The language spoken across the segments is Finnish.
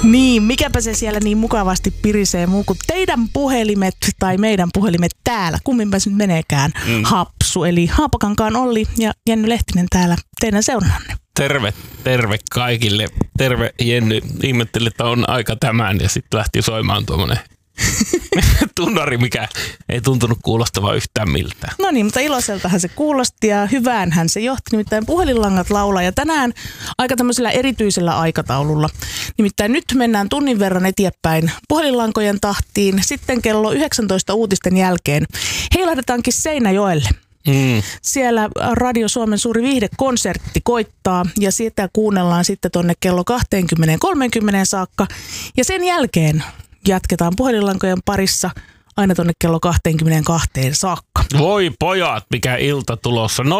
Niin, mikäpä se siellä niin mukavasti pirisee muu kuin teidän puhelimet tai meidän puhelimet täällä. Kumminpä se nyt meneekään. Hapsu, eli Haapakankaan Olli ja Jenny Lehtinen täällä teidän seurannanne. Terve kaikille. Terve Jenny. Ihmettelin, että on aika tämän ja sitten lähti soimaan tuommoinen tunnari, mikä ei tuntunut kuulostavan yhtään miltään. No niin, mutta iloiseltahan se kuulosti ja hyväänhän se johti. Nimittäin puhelinlangat laulaa ja tänään aika tämmöisellä erityisellä aikataululla. Nimittäin nyt mennään tunnin verran eteenpäin puhelinlankojen tahtiin. Sitten kello 19 uutisten jälkeen heilahdetaankin Seinäjoelle. Siellä Radio Suomen suuri viihdekonsertti koittaa ja sitä kuunnellaan sitten tonne kello 20:30 saakka. Ja sen jälkeen jatketaan puhelinlankojen parissa aina tonne kello 22 saakka. Voi pojat, mikä ilta tulossa. 020317600.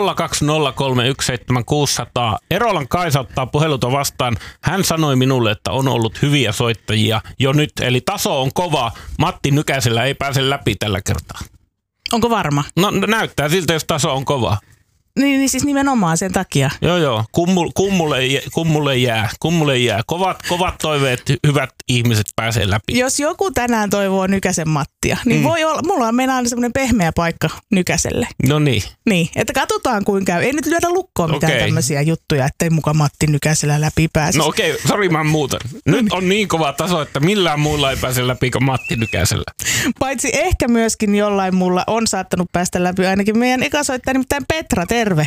Erolan Kaisa ottaa puheluta vastaan. Hän sanoi minulle, että on ollut hyviä soittajia jo nyt. Eli taso on kova. Matti Nykäsellä ei pääse läpi tällä kertaa. Onko varma? No näyttää siltä, jos taso on kova. Niin siis nimenomaan sen takia. Joo. Kummulle jää. Kovat toiveet, hyvät ihmiset pääsee läpi. Jos joku tänään toivoo Nykäsen Mattia, niin voi olla, mulla on meinaan semmoinen pehmeä paikka Nykäselle. No niin. Niin, että katsotaan kuinka käy. Ei nyt lyödä lukkoon mitään tämmöisiä juttuja, ettei mukaan Matti Nykäsellä läpi pääsisi. No sori mä muutan. Nyt on niin kova taso, että millään muulla ei pääse läpi kuin Matti Nykäsellä. Paitsi ehkä myöskin jollain muulla on saattanut päästä läpi, ainakin meidän ikäsoittaja, nimittäin Petra, terve.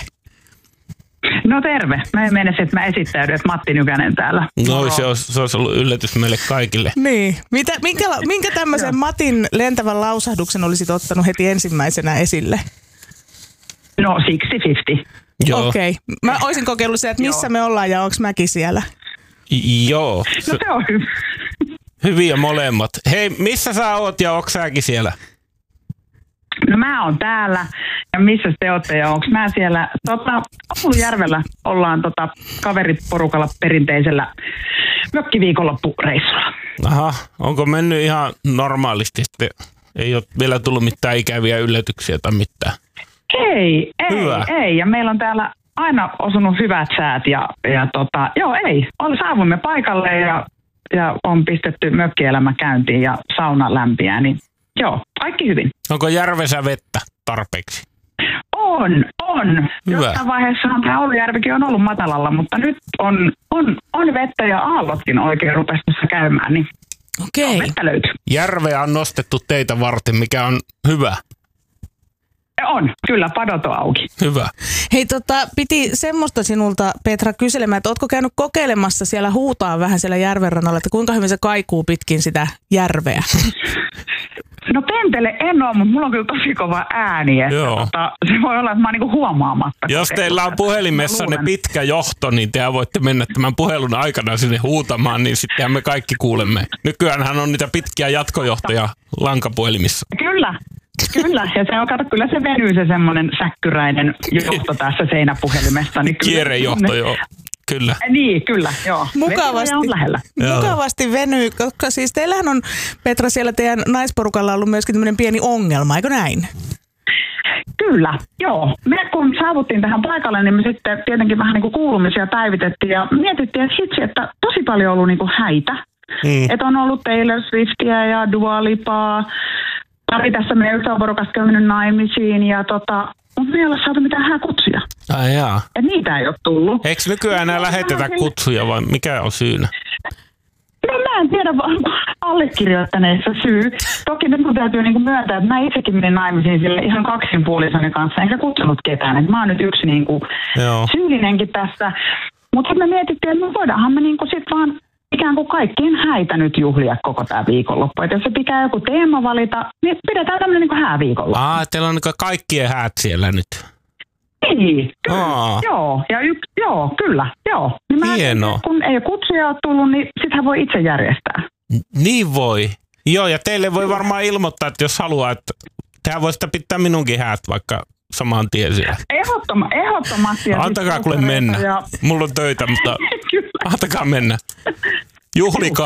No terve. Mä menisin, että mä esittäydyn, että Matti Nykänen täällä. No se olisi ollut yllätys meille kaikille. Niin. Minkä tämmöisen Matin lentävän lausahduksen olisit ottanut heti ensimmäisenä esille? No 60-50. Okei. Mä olisin kokeillut se, että missä me ollaan ja onko mäkin siellä? Joo. No se on hyvä. Hyviä molemmat. Hei, missä sä oot ja onko säkin siellä? No mä oon täällä ja missä te ootte ja onko mä siellä? Oulujärvellä ollaan kaveriporukalla perinteisellä mökkiviikonloppureissulla. Aha, onko mennyt ihan normaalisti sitten? Ei ole vielä tullut mitään ikäviä yllätyksiä tai mitään? Ei. Ja meillä on täällä aina osunut hyvät säät saavuimme paikalle ja on pistetty mökkielämä käyntiin ja sauna lämpiää, niin joo, kaikki hyvin. Onko järvessä vettä tarpeeksi? On. Hyvä. Jossain vaiheessahan tämä Oulujärvikin on ollut matalalla, mutta nyt on vettä ja aallotkin oikein rupesi tässä käymään, niin vettä löytyy. Järveä on nostettu teitä varten, mikä on hyvä. On, kyllä, padot on auki. Hyvä. Hei, piti semmoista sinulta, Petra, kyselemään, että ootko käynyt kokeilemassa siellä huutaa vähän siellä järvenrannalla, että kuinka hyvin se kaikuu pitkin sitä järveä? No pentele en ole, mutta mulla on kyllä tosi kova ääni, että se voi olla, että mä oon niinku huomaamatta. Jos teillä on puhelimessa ne pitkä johto, niin te voitte mennä tämän puhelun aikana sinne huutamaan, niin sittenhän me kaikki kuulemme. Nykyäänhän on niitä pitkiä jatkojohtoja lankapuhelimissa. Kyllä, ja kyllä se venyy se semmoinen säkkyräinen johto tässä seinäpuhelimessa. Niin kierrejohto, joo. Kyllä. Niin, kyllä, joo. Mukavasti venyy, koska siis teillähän on, Petra, siellä teidän naisporukalla ollut myöskin tämmöinen pieni ongelma, eikö näin? Kyllä, joo. Me kun saavuttiin tähän paikalle, niin me sitten tietenkin vähän niin kuin kuulumisia päivitettiin ja mietittiin, että hitsi, että tosi paljon on ollut niin kuin häitä. Että on ollut Taylor Swiftia ja Dua Lipaa. Pari tässä meidän ystäväporukasta käynyt naimisiin ja mutta me ei ole saatu mitään hääkutsuja. Ai jaa. Et niitä ei ole tullut. Eikö nykyään enää lähetetä kutsuja vai mikä on syynä? No mä en tiedä allekirjoittaneessa syy. Toki nyt mun täytyy niinku myöntää, että mä itsekin menin naimisiin sille ihan kaksinpuolisoni kanssa, enkä kutsunut ketään. Et mä oon nyt yksi niinku syyllinenkin tässä. Mutta me mietittiin, että voidaanhan me niinku sit vaan ikään kuin kaikkien häitä nyt juhlia koko tämä viikonloppu. Että jos se pitää joku teema valita, niin pidetään tämmöinen niin kuin hääviikonloppu. Teillä on niin kaikkien häät siellä nyt. Niin, kyllä. Joo, kyllä. Niin hienoa. Kun ei ole kutsuja ole tullut, niin sitähän voi itse järjestää. Niin voi. Joo, ja teille voi varmaan ilmoittaa, että jos haluaa, että tehän voi sitä pitää minunkin häät vaikka samaan tien siellä. Ehdottomasti. Antakaa kuule mennä. Mulla on töitä, mutta antakaa mennä. Juhlikaa.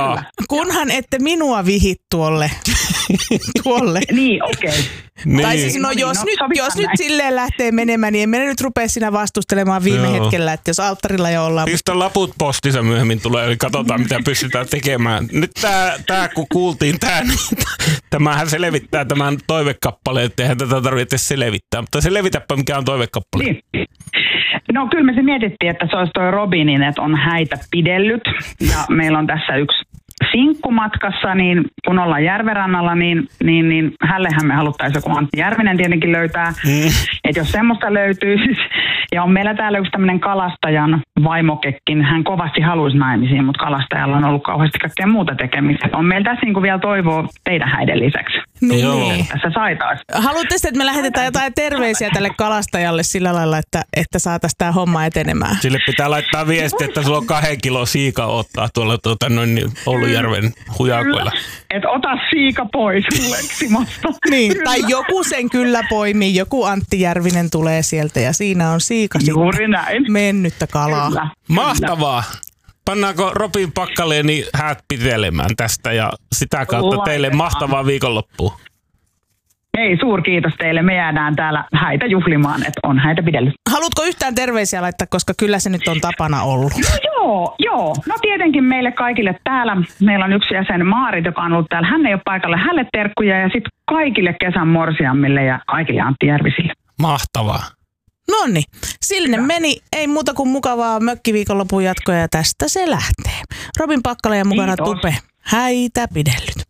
Kunhan ette minua vihi tuolle. Niin, okei. Okay. Niin. Tai siis jos nyt silleen lähtee menemään, niin en mene nyt rupea siinä vastustelemaan viime hetkellä, että jos alttarilla jo ollaan. Pistä laput postissa myöhemmin tulee, eli katsotaan mitä pystytään tekemään. Nyt tää kun kuultiin tämähän selvittää tämän toivekappaleen, että eihän tätä tarvitse selvittää, mutta selvitäpä mikä on toivekappale. Niin. No kyllä me se mietittiin, että se olisi toi Robinin, että on häitä pidellyt ja meillä on tässä yksi sinkkumatkassa, niin kun ollaan järvenrannalla, niin hänellehän me haluttaisiin joku Antti Järvinen tietenkin löytää. Että jos semmoista löytyy, ja on meillä täällä yksi tämmöinen kalastajan vaimokekin, hän kovasti haluaisi naimisiin, mutta kalastajalla on ollut kauheasti kaikkea muuta tekemistä. On meillä tässä niin kuin vielä toivoa teidän häiden lisäksi. Niin. Tässä saitaisiin. Haluatte, että me lähetetään jotain terveisiä tälle kalastajalle sillä lailla, että saataisiin tämä homma etenemään? Sille pitää laittaa viesti, että sulla on 2 kiloa siika ottaa tuolla Oulujärven hujakoilla. Että ota siika pois Leksimasta. Niin, tai joku sen kyllä poimii, joku Antti Järvinen tulee sieltä ja siinä on siika mennyttä kalaa. Kyllä. Mahtavaa! Pannaanko Robin Pakkaleeni häät pitelemään tästä ja sitä kautta teille mahtavaa viikonloppua? Hei, suurkiitos teille. Me jäädään täällä häitä juhlimaan, että on häitä pidellyt. Haluatko yhtään terveisiä laittaa, koska kyllä se nyt on tapana ollut? No joo. No tietenkin meille kaikille täällä. Meillä on yksi jäsen Maarit, joka on ollut täällä. Hän ei ole paikalla. Hänelle terkkuja ja sitten kaikille kesän morsiammille ja kaikille Antti Järvisille. Mahtavaa. Nonni, sinne meni. Ei muuta kuin mukavaa mökkiviikonlopun jatkoa ja tästä se lähtee. Robin Pakkala ja mukana Tupe. Häitä pidellyt.